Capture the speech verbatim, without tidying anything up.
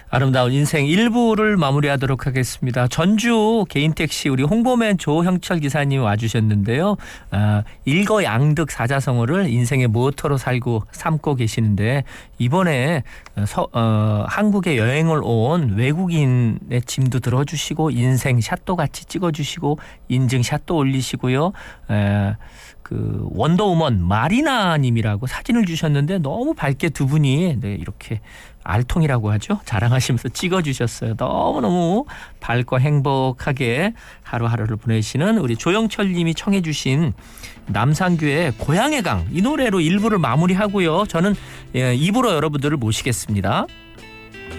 아름다운 인생 일 부를 마무리하도록 하겠습니다. 전주 개인택시 우리 홍보맨 조형철 기사님 와주셨는데요. 아, 일거양득 사자성어를 인생의 모토로 살고 삼고 계시는데 이번에 서, 어, 한국에 여행을 온 외국인의 짐도 들어주시고 인생 샷도 같이 찍어주시고 인증샷도 올리시고요. 에, 그 원더우먼 마리나님이라고 사진을 주셨는데 너무 밝게 두 분이 네, 이렇게 알통이라고 하죠. 자랑하시면서 찍어주셨어요. 너무너무 밝고 행복하게 하루하루를 보내시는 우리 조영철 님이 청해 주신 남상규의 고향의 강 이 노래로 일 부를 마무리하고요. 저는 이 부로 여러분들을 모시겠습니다.